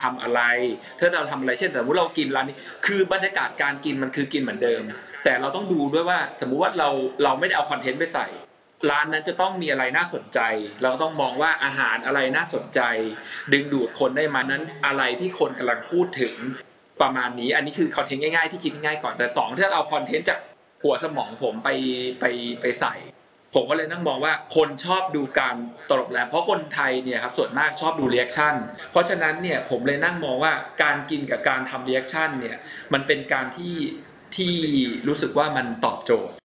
ทำอะไรถ้าเราทำอะไรเช่นสมมติเรากินร้านนี้คือบรรยากาศการกินมันคือกินเหมือนเดิมแต่เราต้องดูด้วยว่าสมมุติว่าเราไม่ได้เอาคอนเทนต์ไปใส่ร้านนั้นจะต้องมีอะไรน่าสนใจเราต้องมองว่าอาหารอะไรน่าสนใจดึงดูดคนได้มานั้นอะไรที่คนกำลังพูดถึงประมาณนี้อันนี้คือคอนเทนต์ง่ายๆที่คิดง่ายก่อนแต่2ถ้าเอาคอนเทนต์จากหัวสมองผมไปใส่ผมก็เลยนั่งมองว่าคนชอบดูการตลกแหลมเพราะคนไทยเนี่ยครับส่วนมากชอบดูรีแอคชั่นเพราะฉะนั้นเนี่ยผมเลยนั่งมองว่าการกินกับการทำรีแอคชั่นเนี่ยมันเป็นการที่รู้สึกว่ามันตอบโจทย์